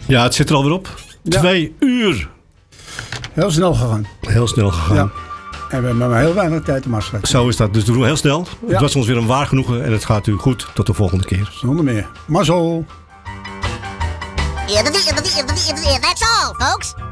Ja, het zit er alweer op. Ja. 2 uur. Heel snel gegaan. Heel snel gegaan. Ja. En we hebben maar heel weinig tijd om afsluiten. Zo is dat. Dus doen we heel snel. Ja. Het was ons weer een waar genoegen. En het gaat u goed. Tot de volgende keer. Zonder meer. Mazzel. That's all, folks.